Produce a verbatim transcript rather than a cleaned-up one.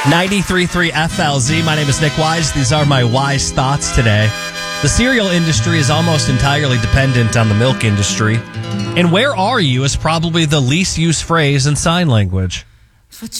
ninety-three point three F L Z. My name is Nick Wise. These are my wise thoughts today. The cereal industry is almost entirely dependent on the milk industry. And where are you is probably the least used phrase in sign language.